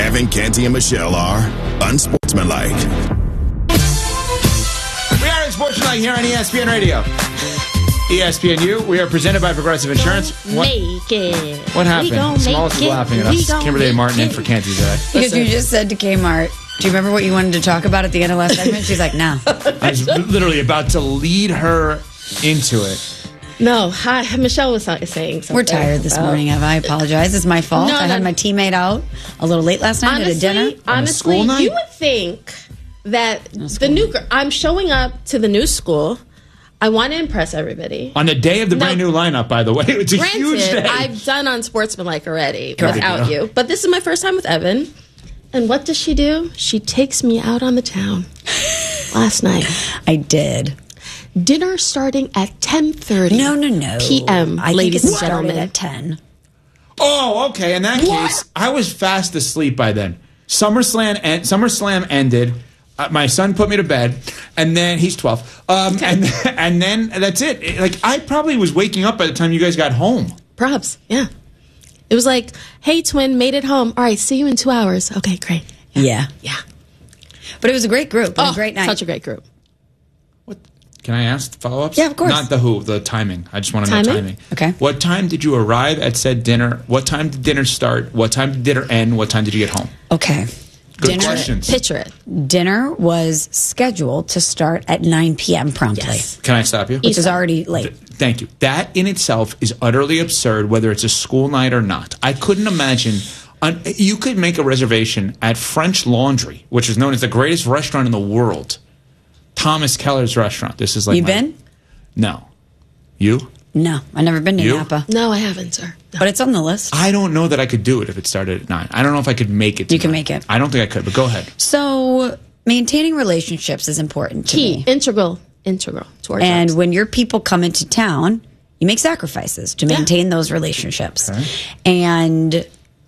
Evan, Canty, and Michelle are unsportsmanlike. We are unsportsmanlike here on ESPN Radio. ESPNU. We are presented by Progressive Insurance. Make it. What happened? Smalls is laughing at us. Kimberly Martin in for Canty today. Because you just said to Kmart, do you remember what you wanted to talk about at the end of last segment? She's like, no. I was literally about to lead her into it. No, hi, Michelle was saying something. We're tired this morning, Eva. I apologize. It's my fault. No, I had my teammate out a little late last night at a dinner. Honestly, school night? you would think that the new I'm showing up to the new school. I want to impress everybody. On the day of the brand new lineup, by the way. It's a huge day. I've done Unsportsmanlike already without you. But this is my first time with Evan. And what does she do? She takes me out on the town last night. I did. Dinner starting at 10:30. No. p.m., I ladies think and it started gentlemen. at 10. Oh, okay. In that case, I was fast asleep by then. SummerSlam ended. My son put me to bed, and then he's 12. And then that's it. Like, I probably was waking up by the time you guys got home. Props, yeah. It was like, hey, twin, made it home. All right, see you in 2 hours. Okay, great. Yeah. But it was a great group and a great night. Such a great group. What? Can I ask follow-ups? Yeah, of course. Not the timing. I just want to know timing. Okay. What time did you arrive at said dinner? What time did dinner start? What time did dinner end? What time did you get home? Okay. Good questions. Picture it. Dinner was scheduled to start at 9 p.m. promptly. Yes. Can I stop you? Which is already late. Thank you. That in itself is utterly absurd, whether it's a school night or not. I couldn't imagine. You could make a reservation at French Laundry, which is known as the greatest restaurant in the world. Thomas Keller's restaurant. This is like You been? No. You? No, I've never been to You? Napa. No, I haven't, sir. No. But it's on the list. I don't know that I could do it if it started at 9. I don't know if I could make it to You can 9. make it. I don't think I could, but go ahead. So maintaining relationships is important to Key, me. integral to our And jobs. when your people come into town, you make sacrifices to maintain those relationships. Okay. And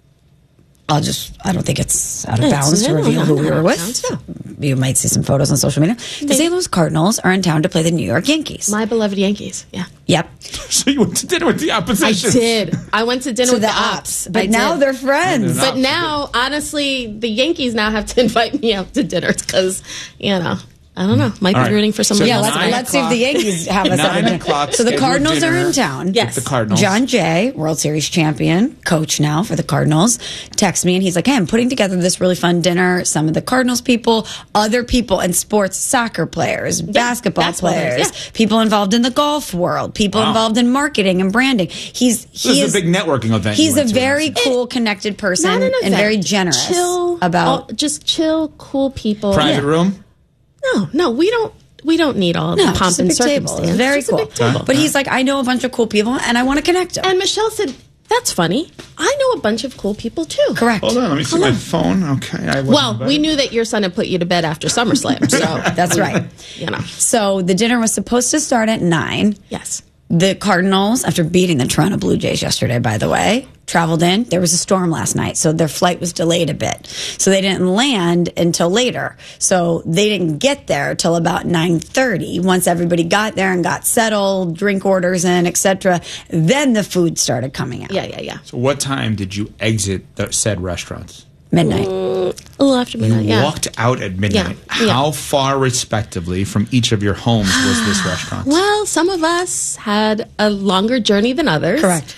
I don't think it's out of bounds to reveal who we were with. You might see some photos on social media. The St. Louis Cardinals are in town to play the New York Yankees. My beloved Yankees, yeah. Yep. So you went to dinner with the opposition. I did. I went to dinner with the ops. But I now did. they're friends. But now, honestly, the Yankees now have to invite me out to dinner because, I don't know. Might be rooting for someone else. Let's see if the Yankees have us at 9 o'clock. So the Cardinals are in town. Yes. The Cardinals. John Jay, World Series champion, coach now for the Cardinals, texts me and he's like, hey, I'm putting together this really fun dinner. Some of the Cardinals people, other people in sports, soccer players, basketball players, people involved in the golf world, people involved in marketing and branding. This is a big networking event. He's a very cool, connected person and very generous. Just chill, cool people. Private room? No, we don't need all the pomp and circumstance. It's very just cool. A big table. But he's like, I know a bunch of cool people and I want to connect them. And Michelle said, that's funny. I know a bunch of cool people too. Correct. Hold on, let me see my phone. Okay. We knew that your son had put you to bed after SummerSlam. So that's right. So the dinner was supposed to start at 9. Yes. The Cardinals, after beating the Toronto Blue Jays yesterday, by the way, traveled in. There was a storm last night, so their flight was delayed a bit. So they didn't land until later. So they didn't get there till about 9:30. Once everybody got there and got settled, drink orders in, etc., then the food started coming out. Yeah. So what time did you exit the said restaurants? Midnight. A little after midnight, You walked out at midnight. Yeah. How far, respectively, from each of your homes was this restaurant? Well, some of us had a longer journey than others. Correct.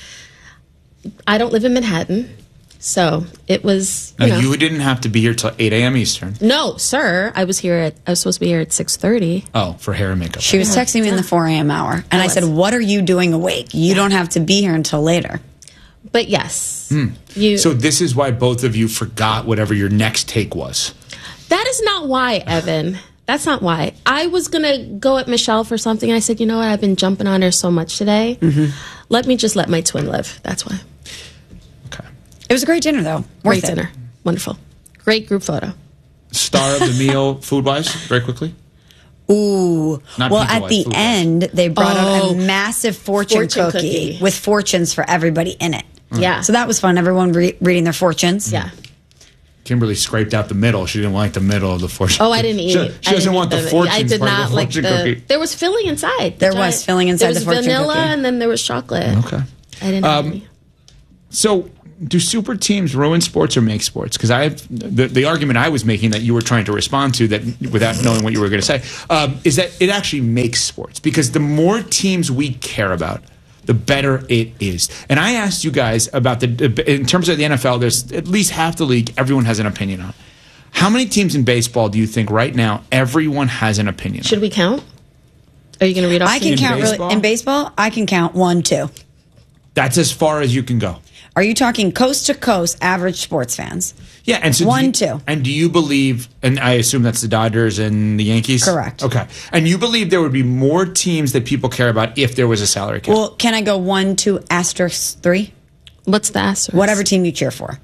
I don't live in Manhattan, so it was. Now, you didn't have to be here till 8 a.m. Eastern. No, sir. I was supposed to be here at 6:30. Oh, for hair and makeup. She was texting me in the 4 a.m. hour, and I said, "What are you doing awake? You don't have to be here until later." But yes, So this is why both of you forgot whatever your next take was. That is not why, Evan. That's not why. I was going to go at Michelle for something. I said, you know what? I've been jumping on her so much today. Let me just let my twin live. That's why. Okay. It was a great dinner, though. Great dinner. Wonderful. Great group photo. Star of the meal, food-wise, very quickly? Ooh. Not well, people-wise, at the food-wise. end, they brought out a massive fortune cookie with fortunes for everybody in it. Yeah. So that was fun. Everyone reading their fortunes. Yeah. Kimberly scraped out the middle. She didn't like the middle of the fortune. Oh, I didn't eat it. She doesn't want the fortune. I did not like the cookie. There was filling inside. There was filling inside the fortune There was vanilla cookie. and then there was chocolate. Okay. I didn't have any. So, do super teams ruin sports or make sports? Because the argument I was making that you were trying to respond to, that without knowing what you were going to say, is that it actually makes sports. Because the more teams we care about, the better it is. And I asked you guys about in terms of the NFL, there's at least half the league everyone has an opinion on. How many teams in baseball do you think right now everyone has an opinion on? Should we count? Are you going to read off? I can count in baseball. I can count 1, 2. That's as far as you can go. Are you talking coast to coast average sports fans? Yeah, and so 1, 2. And do you believe, and I assume that's the Dodgers and the Yankees? Correct. Okay. And you believe there would be more teams that people care about if there was a salary cap? Well, can I go 1, 2, asterisk 3? What's the asterisk? Whatever team you cheer for.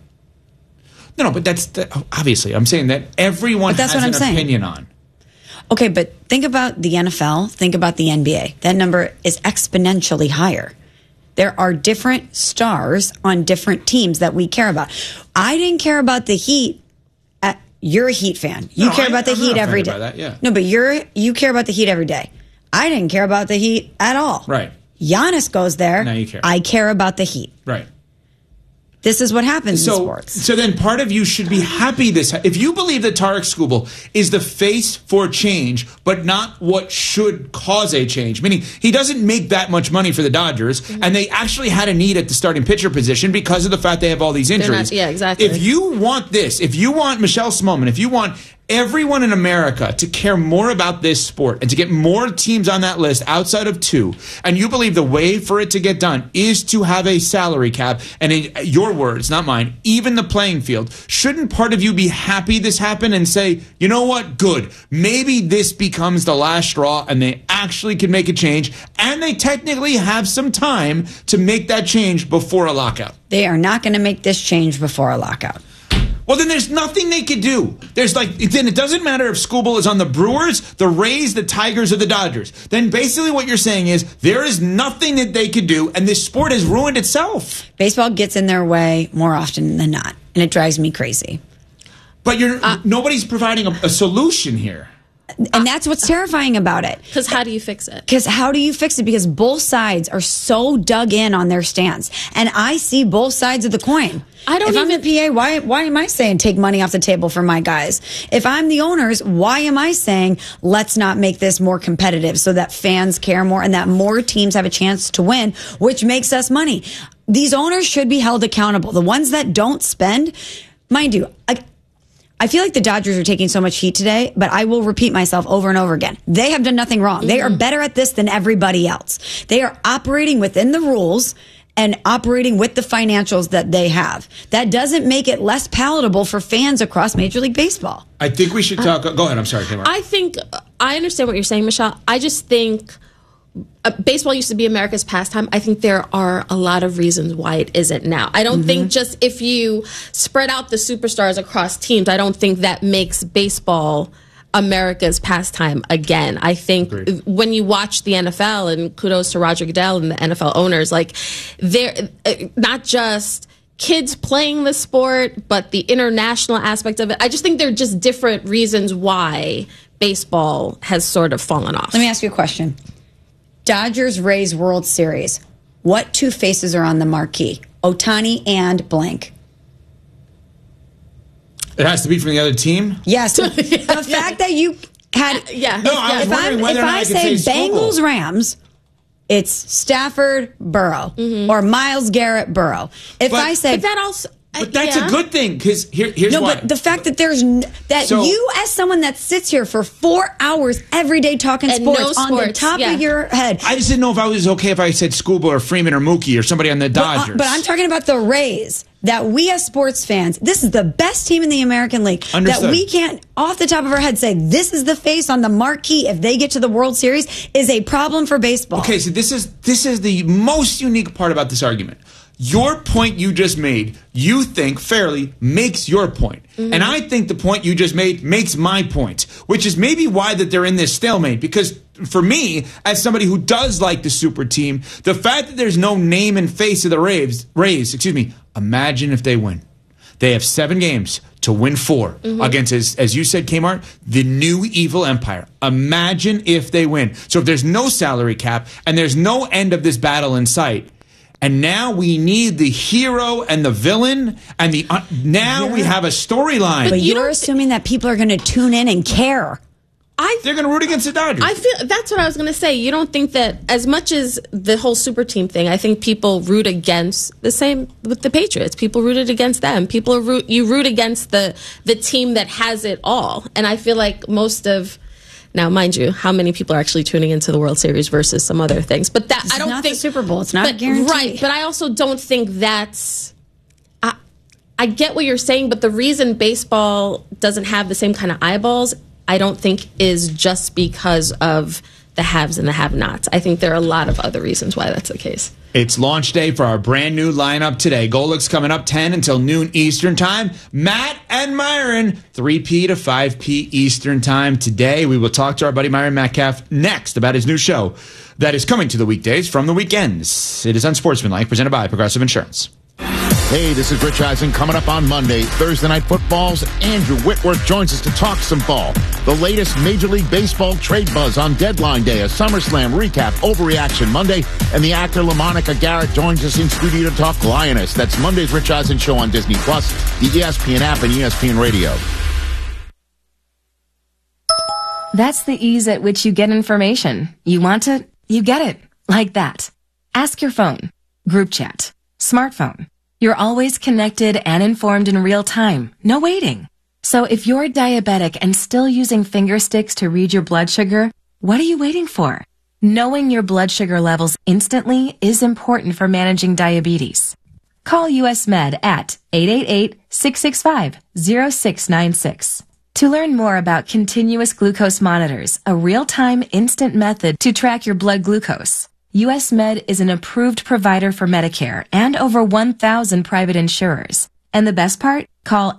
No, but that's obviously, I'm saying that everyone has an opinion on. Okay, but think about the NFL, think about the NBA. That number is exponentially higher. There are different stars on different teams that we care about. I didn't care about the Heat. You're a Heat fan. You care about the Heat every day. That, yeah. No, but you care about the Heat every day. I didn't care about the Heat at all. Right. Giannis goes there. Now you care. I care about the Heat. Right. This is what happens in sports. So then part of you should be happy if you believe that Tarek Skubal is the face for change, but not what should cause a change, meaning he doesn't make that much money for the Dodgers, and they actually had a need at the starting pitcher position because of the fact they have all these injuries. Yeah, exactly. If you want this, if you want Michelle Smallman, if you want everyone in America to care more about this sport and to get more teams on that list outside of 2, and you believe the way for it to get done is to have a salary cap, and in your words, not mine, even the playing field, shouldn't part of you be happy this happened and say, you know what, good, maybe this becomes the last straw and they actually can make a change, and they technically have some time to make that change before a lockout? They are not going to make this change before a lockout. Well, then there's nothing they could do. Then it doesn't matter if Skubal is on the Brewers, the Rays, the Tigers, or the Dodgers. Then basically what you're saying is there is nothing that they could do, and this sport has ruined itself. Baseball gets in their way more often than not, and it drives me crazy. But nobody's providing a solution here. And that's what's terrifying about it. Because how do you fix it? Because both sides are so dug in on their stance. And I see both sides of the coin. If I'm the PA, why am I saying take money off the table for my guys? If I'm the owners, why am I saying let's not make this more competitive so that fans care more and that more teams have a chance to win, which makes us money? These owners should be held accountable. The ones that don't spend, mind you, I feel like the Dodgers are taking so much heat today, but I will repeat myself over and over again. They have done nothing wrong. They are better at this than everybody else. They are operating within the rules and operating with the financials that they have. That doesn't make it less palatable for fans across Major League Baseball. I think we should talk. Go ahead. I'm sorry, Tamara. I understand what you're saying, Michelle. I just think baseball used to be America's pastime. I think there are a lot of reasons why it isn't now. I don't think just if you spread out the superstars across teams, I don't think that makes baseball America's pastime again. I think when you watch the NFL, and kudos to Roger Goodell and the NFL owners, like they're not just kids playing the sport, but the international aspect of it. I just think there are just different reasons why baseball has sort of fallen off. Let me ask you a question. Dodgers Rays World Series. What 2 faces are on the marquee? Ohtani and blank. It has to be from the other team? Yes. The fact that you had... No, I was wondering whether or not I could say Bengals Rams, it's Stafford Burrow or Myles Garrett Burrow. But that also... But that's a good thing, because here's why. But the fact that you, as someone that sits here for 4 hours every day talking sports on the top of your head. I just didn't know if I was okay if I said Skubal or Freeman or Mookie or somebody on the Dodgers. But I'm talking about the Rays. That we as sports fans, this is the best team in the American League. Understood. That we can't, off the top of our head, say this is the face on the marquee if they get to the World Series is a problem for baseball. Okay, so this is the most unique part about this argument. Your point you just made, you think fairly makes your point. And I think the point you just made makes my point, which is maybe why that they're in this stalemate. Because for me, as somebody who does like the super team, the fact that there's no name and face of the Rays, imagine if they win. They have 7 games to win 4 against, as you said, Kmart, the new evil empire. Imagine if they win. So if there's no salary cap and there's no end of this battle in sight, And now we need the hero and the villain, and we have a storyline. But you're assuming that people are going to tune in and care. They're going to root against the Dodgers. I feel that's what I was going to say. You don't think that as much as the whole super team thing, I think people root against the same with the Patriots. People rooted against them. You root against the team that has it all. And I feel like now, mind you, how many people are actually tuning into the World Series versus some other things? But I don't think the Super Bowl. It's not a guarantee, right? But I also don't think that's. I get what you're saying, but the reason baseball doesn't have the same kind of eyeballs, I don't think, is just because of the haves and the have-nots. I think there are a lot of other reasons why that's the case. It's launch day for our brand new lineup today. Golick's coming up 10 until noon Eastern time. Matt and Myron, 3P to 5P Eastern time. Today, we will talk to our buddy Myron Metcalf next about his new show that is coming to the weekdays from the weekends. It is Unsportsmanlike, presented by Progressive Insurance. Hey, this is Rich Eisen. Coming up on Monday, Thursday Night Football's Andrew Whitworth joins us to talk some ball. The latest Major League Baseball trade buzz on deadline day, a SummerSlam recap, Overreaction Monday, and the actor LaMonica Garrett joins us in studio to talk Lioness. That's Monday's Rich Eisen Show on Disney+, the ESPN app, and ESPN Radio. That's the ease at which you get information. You want it, you get it. Like that. Ask your phone. Group chat. Smartphone. You're always connected and informed in real time. No waiting. So if you're diabetic and still using finger sticks to read your blood sugar, what are you waiting for? Knowing your blood sugar levels instantly is important for managing diabetes. Call US Med at 888-665-0696. To learn more about continuous glucose monitors, a real-time instant method to track your blood glucose. US Med is an approved provider for Medicare and over 1,000 private insurers. And the best part? Call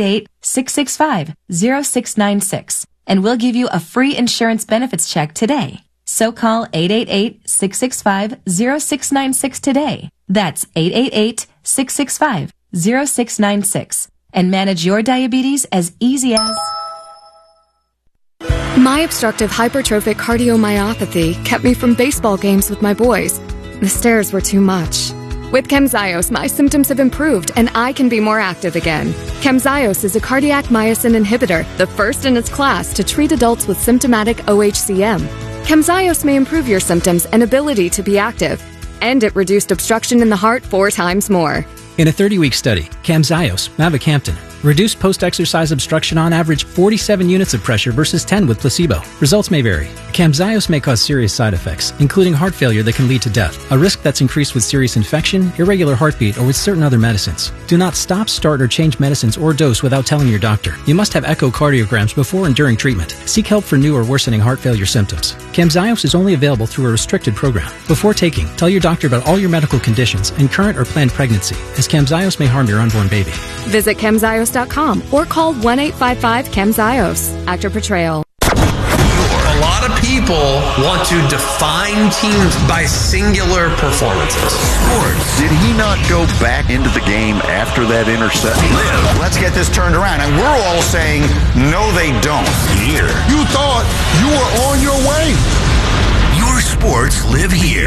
888-665-0696 and we'll give you a free insurance benefits check today. So call 888-665-0696 today. That's 888-665-0696 and manage your diabetes as easy as... My obstructive hypertrophic cardiomyopathy kept me from baseball games with my boys. The stairs were too much. With Camzyos, my symptoms have improved and I can be more active again. Camzyos is a cardiac myosin inhibitor, the first in its class to treat adults with symptomatic OHCM. Camzyos may improve your symptoms and ability to be active. And it reduced obstruction in the heart 4 times more. In a 30-week study, Camzyos, mavacamten, reduced post-exercise obstruction on average 47 units of pressure versus 10 with placebo. Results may vary. Camzyos may cause serious side effects, including heart failure that can lead to death, a risk that's increased with serious infection, irregular heartbeat, or with certain other medicines. Do not stop, start, or change medicines or dose without telling your doctor. You must have echocardiograms before and during treatment. Seek help for new or worsening heart failure symptoms. Camzyos is only available through a restricted program. Before taking, tell your doctor about all your medical conditions and current or planned pregnancy, as Camzyos may harm your unborn baby. Visit Camzyos.com or call 1-855-CAMZYOS. Actor portrayal. A lot of people want to define teams by singular performances. Sports. Did he not go back into the game after that interception? Let's get this turned around. And we're all saying, no, they don't. Here. You thought you were on your way. Your sports live here.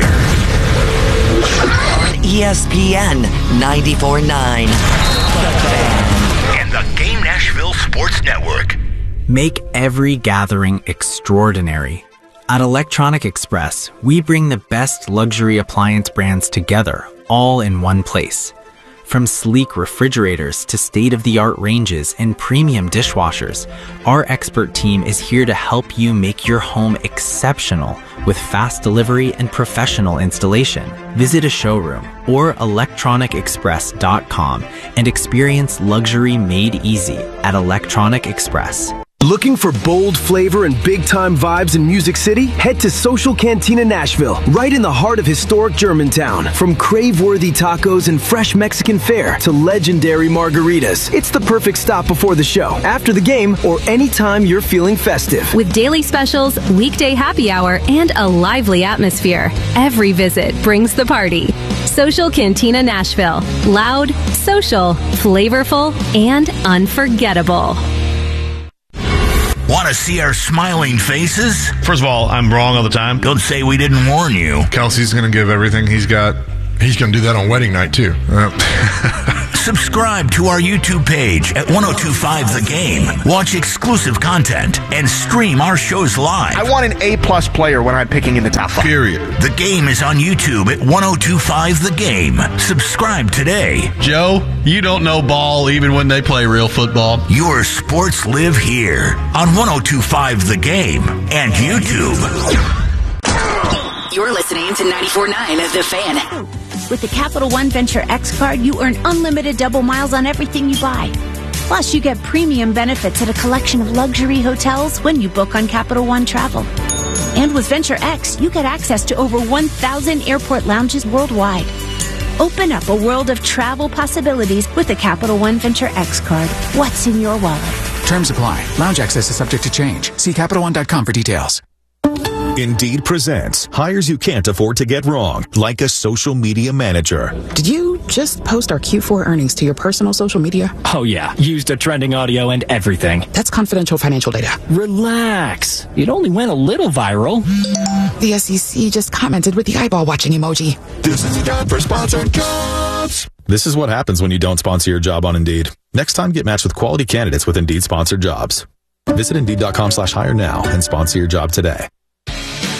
On ESPN 94.9. And the Game Nashville Sports Network. Make every gathering extraordinary. At Electronic Express, we bring the best luxury appliance brands together, all in one place. From sleek refrigerators to state-of-the-art ranges and premium dishwashers, our expert team is here to help you make your home exceptional with fast delivery and professional installation. Visit a showroom or electronicexpress.com and experience luxury made easy at Electronic Express. Looking for bold flavor and big-time vibes in Music City? Head to Social Cantina Nashville, right in the heart of historic Germantown. From crave-worthy tacos and fresh Mexican fare to legendary margaritas, it's the perfect stop before the show, after the game, or anytime you're feeling festive. With daily specials, weekday happy hour, and a lively atmosphere, every visit brings the party. Social Cantina Nashville. Loud, social, flavorful, and unforgettable. Want to see our smiling faces? First of all, I'm wrong all the time. Don't say we didn't warn you. Kelsey's going to give everything he's got He's going to do that on wedding night, too. Subscribe to our YouTube page at 1025 The Game. Watch exclusive content and stream our shows live. I want an A-plus player when I'm picking in the top 5. Period. The Game is on YouTube at 1025 The Game. Subscribe today. Joe, you don't know ball even when they play real football. Your sports live here on 1025 The Game and YouTube. You're listening to 94.9 The Fan. With the Capital One Venture X card, you earn unlimited double miles on everything you buy. Plus, you get premium benefits at a collection of luxury hotels when you book on Capital One Travel. And with Venture X, you get access to over 1,000 airport lounges worldwide. Open up a world of travel possibilities with the Capital One Venture X card. What's in your wallet? Terms apply. Lounge access is subject to change. See CapitalOne.com for details. Indeed presents hires you can't afford to get wrong, like a social media manager. Did you just post our Q4 earnings to your personal social media? Oh yeah, used a trending audio and everything. That's confidential financial data. Relax. It only went a little viral. The SEC just commented with the eyeball watching emoji. This is the ad for sponsored jobs. This is what happens when you don't sponsor your job on Indeed. Next time, get matched with quality candidates with Indeed sponsored jobs. Visit Indeed.com/hire now and sponsor your job today.